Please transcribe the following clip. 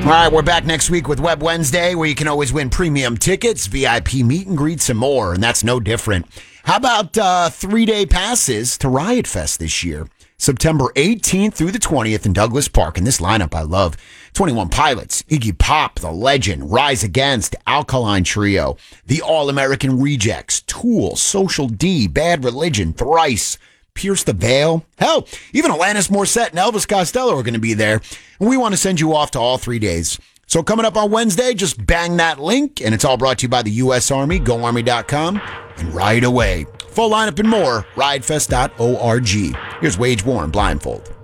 All right, we're back next week with Web Wednesday, where you can always win premium tickets, VIP meet and greets, and more, and that's no different. How about 3-day passes to Riot Fest this year? September 18th through the 20th in Douglas Park, and this lineup I love. 21 Pilots, Iggy Pop, The Legend, Rise Against, Alkaline Trio, The All-American Rejects, Tool, Social D, Bad Religion, Thrice, Pierce the Veil. Hell, even Alanis Morissette and Elvis Costello are going to be there. And we want to send you off to all 3 days. So coming up on Wednesday, just bang that link. And it's all brought to you by the U.S. Army, GoArmy.com, and Ride Away. Full lineup and more, ridefest.org. Here's Wage Warren, Blindfold.